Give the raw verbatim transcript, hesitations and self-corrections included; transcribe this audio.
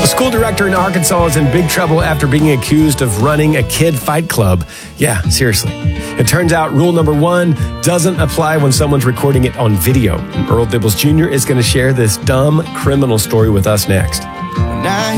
school director in Arkansas is in big trouble after being accused of running a kid fight club. Yeah, seriously. It turns out rule number one doesn't apply when someone's recording it on video. And Earl Dibbles Junior is going to share this dumb criminal story with us next. Now